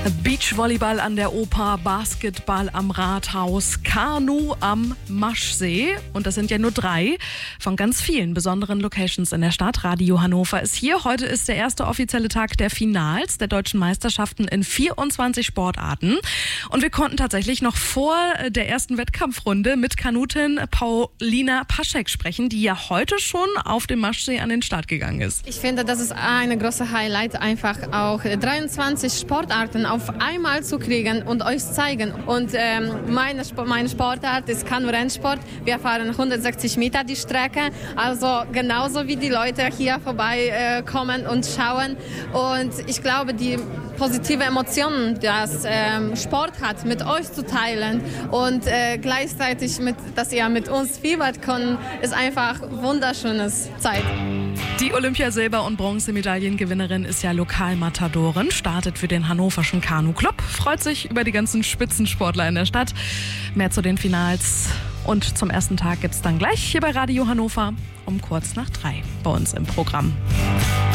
Beachvolleyball an der Oper, Basketball am Rathaus, Kanu am Maschsee. Und das sind ja nur 3 von ganz vielen besonderen Locations in der Stadt. Radio Hannover ist hier. Heute ist der erste offizielle Tag der Finals der deutschen Meisterschaften in 24 Sportarten. Und wir konnten tatsächlich noch vor der ersten Wettkampfrunde mit Kanutin Paulina Paschek sprechen, die ja heute schon auf dem Maschsee an den Start gegangen ist. Ich finde, das ist eine große Highlight, einfach auch 23 Sportarten auf einmal zu kriegen und euch zeigen. Und meine Sportart ist Kanu-Rennsport. Wir fahren 160 Meter die Strecke, also genauso wie die Leute hier vorbeikommen und schauen. Und ich glaube, die positive Emotionen, das Sport hat, mit euch zu teilen und gleichzeitig, dass ihr mit uns fiebert könnt, ist einfach wunderschönes Zeit. Die Olympiasilber- und Bronzemedaillengewinnerin ist ja Lokalmatadorin, startet für den Hannoverschen Kanu-Club, freut sich über die ganzen Spitzensportler in der Stadt. Mehr zu den Finals und zum ersten Tag gibt's dann gleich hier bei Radio Hannover um kurz nach 3 bei uns im Programm.